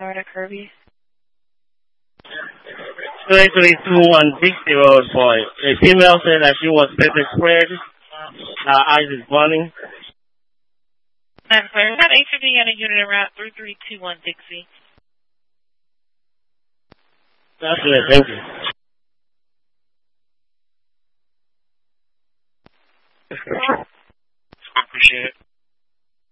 Florida Kirby. 3321 Dixie Road, boy. A female said that she was pepper sprayed. Her eyes is burning. I'm sorry, we have HOD on a unit around 3321 Dixie. That's it, thank you.